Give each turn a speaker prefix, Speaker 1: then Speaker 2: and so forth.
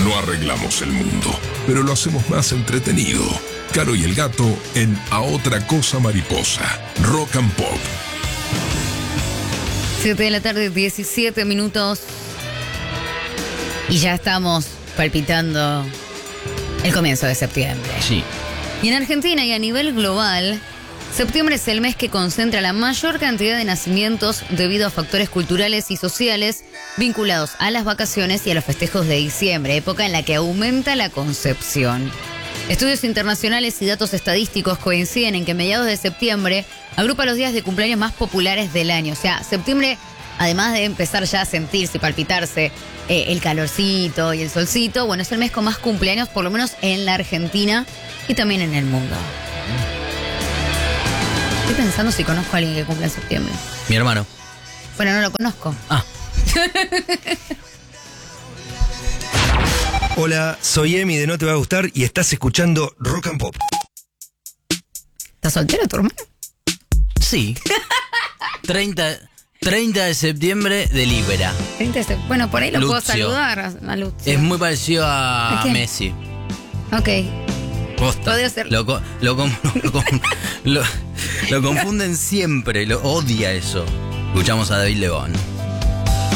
Speaker 1: No arreglamos el mundo, pero lo hacemos más entretenido. Caro y el Gato en A Otra Cosa Mariposa. Rock and Pop.
Speaker 2: 7 de la tarde, 17 minutos. Y ya estamos palpitando el comienzo de septiembre.
Speaker 3: Sí.
Speaker 2: Y en Argentina y a nivel global, septiembre es el mes que concentra la mayor cantidad de nacimientos debido a factores culturales y sociales vinculados a las vacaciones y a los festejos de diciembre, época en la que aumenta la concepción. Estudios internacionales y datos estadísticos coinciden en que mediados de septiembre agrupa los días de cumpleaños más populares del año. O sea, septiembre, además de empezar ya a sentirse y palpitarse el calorcito y el solcito, bueno, es el mes con más cumpleaños, por lo menos en la Argentina y también en el mundo. Estoy pensando si conozco a alguien que cumple en septiembre.
Speaker 3: Mi hermano.
Speaker 2: Bueno, no lo conozco.
Speaker 3: Ah.
Speaker 4: Hola, soy Emi de No Te Va a Gustar y estás escuchando Rock and Pop.
Speaker 2: ¿Estás soltero, tu hermano?
Speaker 3: Sí. 30 de septiembre de Libra.
Speaker 2: Bueno, por ahí lo puedo
Speaker 3: Lucio.
Speaker 2: saludar a Lucio.
Speaker 3: Es muy parecido a
Speaker 2: quién?
Speaker 3: Messi.
Speaker 2: Ok.
Speaker 3: Posta.
Speaker 2: Podría ser.
Speaker 3: Lo confunden siempre, lo odia eso. Escuchamos a David Lebón.